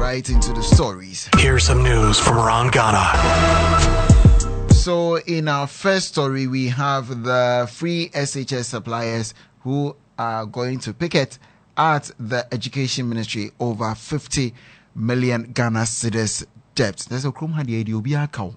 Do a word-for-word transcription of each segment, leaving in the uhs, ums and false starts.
right into the stories. Here's some news from around Ghana. So in our first story, we have the free S H S suppliers who are going to picket at the Education Ministry over fifty million Ghana cedis debt. There's a chrome had the idea be a cow.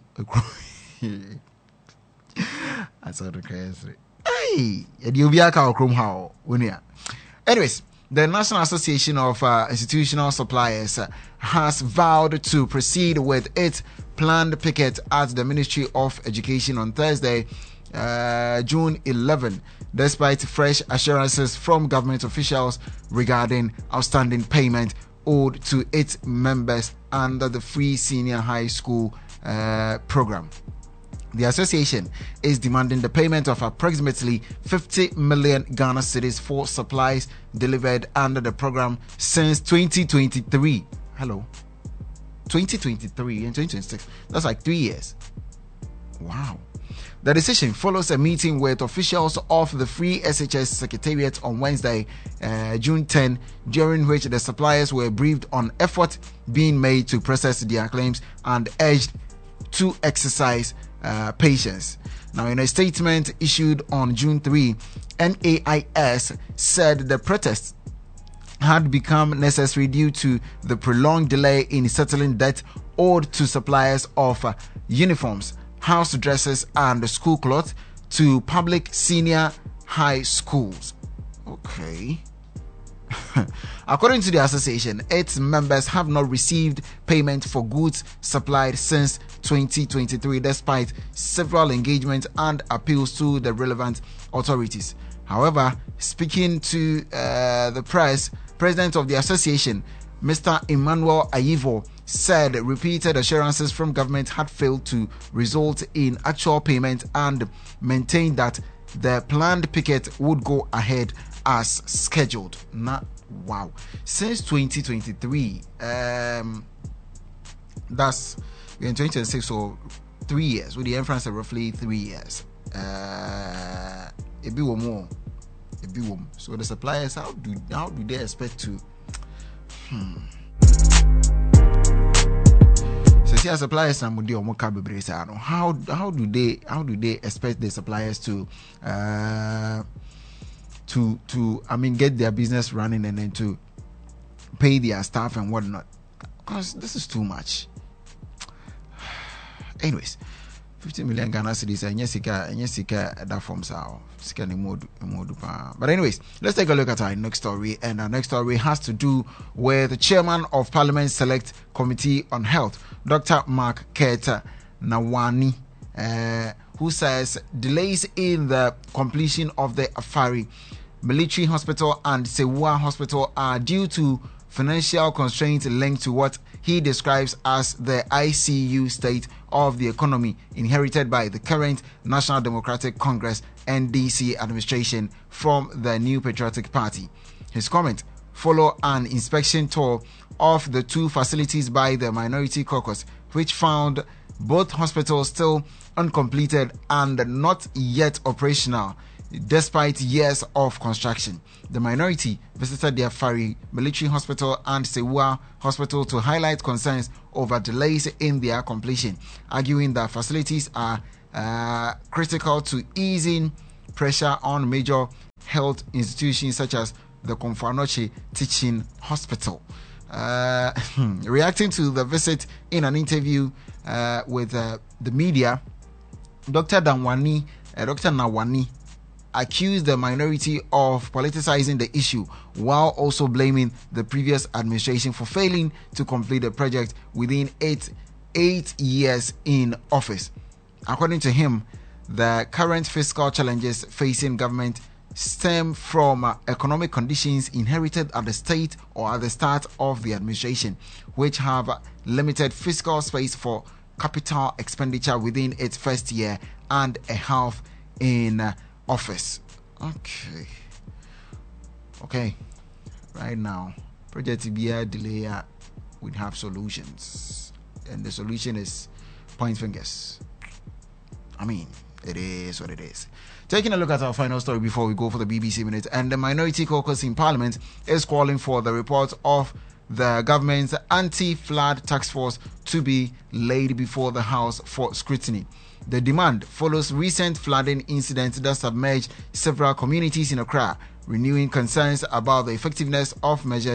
I saw the crazy. Hey, you'll be a cow chrome how when you. Anyways, the National Association of uh, Institutional Suppliers uh, has vowed to proceed with its planned picket at the Ministry of Education on Thursday, uh, June eleventh, despite fresh assurances from government officials regarding outstanding payment owed to its members under the Free Senior High School uh, program. The association is demanding the payment of approximately fifty million Ghana cedis for supplies delivered under the program since twenty twenty-three. Hello. twenty twenty-three and twenty twenty-six. That's like three years. Wow. The decision follows a meeting with officials of the Free S H S Secretariat on Wednesday, uh, June tenth, during which the suppliers were briefed on effort being made to process their claims and urged to exercise uh, patience. Now, in a statement issued on June third, N A I S said the protests had become necessary due to the prolonged delay in settling debt owed to suppliers of uh, uniforms, house dresses, and school clothes to public senior high schools. Okay. According to the association, its members have not received payment for goods supplied since twenty twenty-three, despite several engagements and appeals to the relevant authorities. However, speaking to uh, the press, President of the association, Mister Emmanuel Ayivo, said repeated assurances from government had failed to result in actual payment and maintained that the planned picket would go ahead as scheduled. Not wow. Since twenty twenty-three, um, that's we're in twenty twenty-six, so three years. With the inference of roughly three years. Uh, it be one more. It be one. So the suppliers, how do how do they expect to? Hmm. So see, suppliers how how do they how do they expect the suppliers to uh to to I mean get their business running and then to pay their staff and whatnot? Because this is too much. Anyways, fifty million Ghana cedis and Jessica and Jessica that forms our but anyways, let's take a look at our next story. And our next story has to do with the chairman of Parliament Select Committee on Health, Doctor Mark Keta Nawani, uh, who says delays in the completion of the Afari Military Hospital and Sewua Hospital are due to financial constraints linked to what he describes as the I C U state of the economy inherited by the current National Democratic Congress N D C administration from the New Patriotic Party. His comment followed an inspection tour of the two facilities by the Minority Caucus, which found both hospitals still uncompleted and not yet operational despite years of construction. The minority visited the Afari Military Hospital and Sewua Hospital to highlight concerns over delays in their completion, arguing that facilities are uh, critical to easing pressure on major health institutions such as the Komfo-Anokye Teaching Hospital. Uh, reacting to the visit in an interview uh, with uh, the media, Doctor Danwani, uh, Doctor Nawani, accused the minority of politicizing the issue while also blaming the previous administration for failing to complete the project within eight, eight years in office. According to him, the current fiscal challenges facing government stem from uh, economic conditions inherited at the state or at the start of the administration, which have limited fiscal space for capital expenditure within its first year and a half in uh, office. Okay. Okay. Right now, project B I delay would have solutions. And the solution is point fingers. I mean, it is what it is. Taking a look at our final story before we go for the B B C Minute. And the Minority Caucus in Parliament is calling for the report of the government's anti-flood task force to be laid before the House for scrutiny. The demand follows recent flooding incidents that submerged several communities in Accra, renewing concerns about the effectiveness of measures